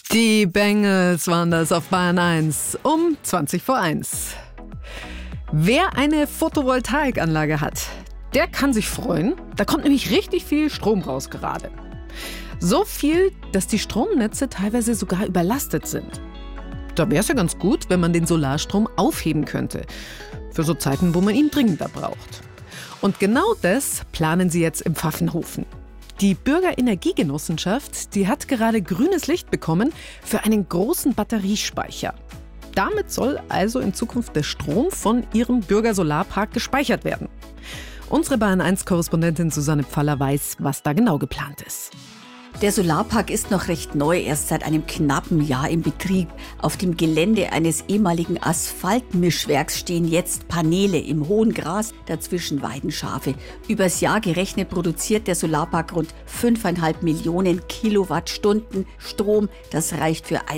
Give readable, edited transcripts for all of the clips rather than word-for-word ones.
Die Bengals waren das auf Bayern 1 um 20 vor 1. Wer eine Photovoltaikanlage hat, der kann sich freuen. Da kommt nämlich richtig viel Strom raus gerade. So viel, dass die Stromnetze teilweise sogar überlastet sind. Da wäre es ja ganz gut, wenn man den Solarstrom aufheben könnte. Für so Zeiten, wo man ihn dringender braucht. Und genau das planen sie jetzt im Pfaffenhofen. Die Bürgerenergiegenossenschaft, die hat gerade grünes Licht bekommen für einen großen Batteriespeicher. Damit soll also in Zukunft der Strom von ihrem Bürgersolarpark gespeichert werden. Unsere Bayern 1-Korrespondentin Susanne Pfaller weiß, was da genau geplant ist. Der Solarpark ist noch recht neu, erst seit einem knappen Jahr im Betrieb. Auf dem Gelände eines ehemaligen Asphaltmischwerks stehen jetzt Paneele im hohen Gras, dazwischen weiden Schafe. Übers Jahr gerechnet produziert der Solarpark rund 5,5 Millionen Kilowattstunden Strom. Das reicht für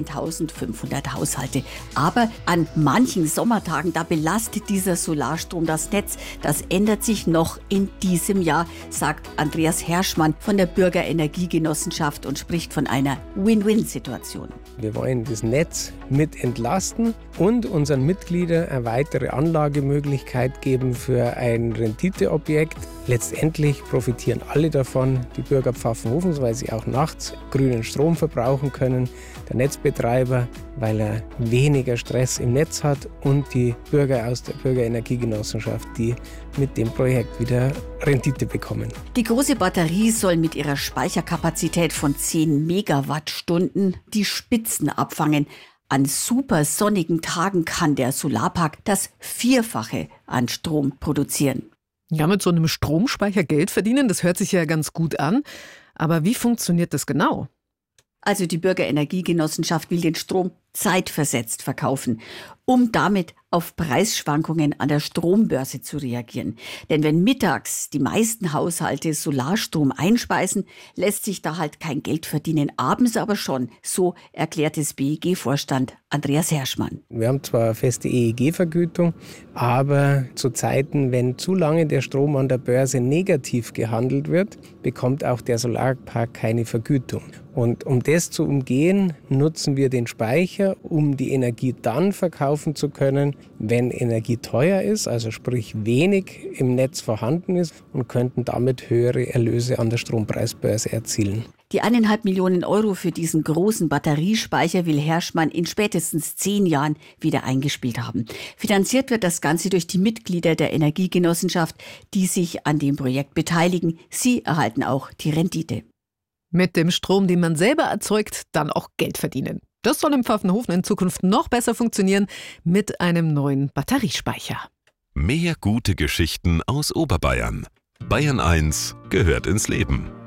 1500 Haushalte. Aber an manchen Sommertagen, da belastet dieser Solarstrom das Netz. Das ändert sich noch in diesem Jahr, sagt Andreas Herschmann von der Bürgerenergiegenossenschaft und spricht von einer Win-Win-Situation. Wir wollen das Netz mit entlasten und unseren Mitgliedern eine weitere Anlagemöglichkeit geben für ein Renditeobjekt. Letztendlich profitieren alle davon, die Bürger Pfaffenhofens, weil sie auch nachts grünen Strom verbrauchen können, der Netzbetreiber, weil er weniger Stress im Netz hat und die Bürger aus der Bürgerenergiegenossenschaft, die mit dem Projekt wieder Rendite bekommen. Die große Batterie soll mit ihrer Speicherkapazität von 10 Megawattstunden die Spitzen abfangen. An super sonnigen Tagen kann der Solarpark das Vierfache an Strom produzieren. Ja, mit so einem Stromspeicher Geld verdienen, das hört sich ja ganz gut an. Aber wie funktioniert das genau? Also die Bürgerenergiegenossenschaft will den Strom zeitversetzt verkaufen, um damit auf Preisschwankungen an der Strombörse zu reagieren. Denn wenn mittags die meisten Haushalte Solarstrom einspeisen, lässt sich da halt kein Geld verdienen, abends aber schon. So erklärt es BEG-Vorstand Andreas Herschmann. Wir haben zwar eine feste EEG-Vergütung, aber zu Zeiten, wenn zu lange der Strom an der Börse negativ gehandelt wird, bekommt auch der Solarpark keine Vergütung. Und um das zu umgehen, nutzen wir den Speicher, um die Energie dann verkaufen zu können, wenn Energie teuer ist, also sprich wenig im Netz vorhanden ist, und könnten damit höhere Erlöse an der Strompreisbörse erzielen. Die 1,5 Millionen Euro für diesen großen Batteriespeicher will Herschmann in spätestens 10 Jahren wieder eingespielt haben. Finanziert wird das Ganze durch die Mitglieder der Energiegenossenschaft, die sich an dem Projekt beteiligen. Sie erhalten auch die Rendite. Mit dem Strom, den man selber erzeugt, dann auch Geld verdienen. Das soll im Pfaffenhofen in Zukunft noch besser funktionieren mit einem neuen Batteriespeicher. Mehr gute Geschichten aus Oberbayern. Bayern 1 gehört ins Leben.